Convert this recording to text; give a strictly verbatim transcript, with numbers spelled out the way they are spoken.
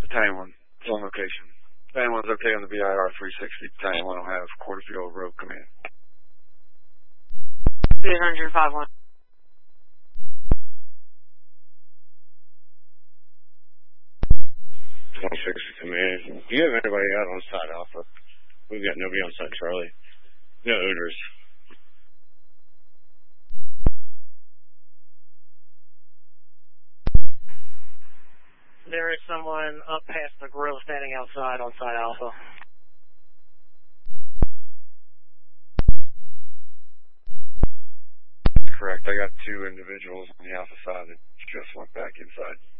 Battalion one, it's on location. Battalion one's okay on the B I R three sixty. Battalion one will have Quarterfield Road Command. three hundred, five one. one sixty Command. Do you have anybody out on site Alpha? We've got nobody on site Charlie. No odors. There is someone up past the grill standing outside on site Alpha. Correct. I got two individuals on the Alpha side that just went back inside.